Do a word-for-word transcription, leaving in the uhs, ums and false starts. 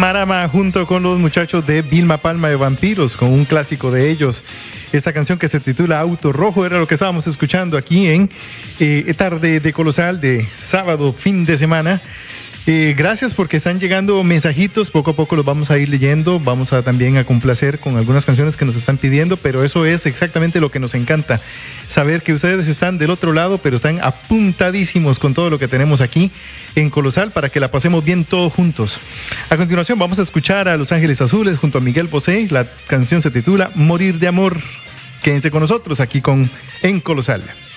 Marama junto con los muchachos de Vilma Palma de Vampiros con un clásico de ellos. Esta canción que se titula Auto Rojo era lo que estábamos escuchando aquí en eh, Tarde de Colosal de sábado, fin de semana. Eh, gracias porque están llegando mensajitos, poco a poco los vamos a ir leyendo, vamos a también a complacer con algunas canciones que nos están pidiendo, pero eso es exactamente lo que nos encanta, saber que ustedes están del otro lado, pero están apuntadísimos con todo lo que tenemos aquí en Colosal para que la pasemos bien todos juntos. A continuación vamos a escuchar a Los Ángeles Azules junto a Miguel Bosé, la canción se titula Morir de Amor. Quédense con nosotros aquí con En Colosal.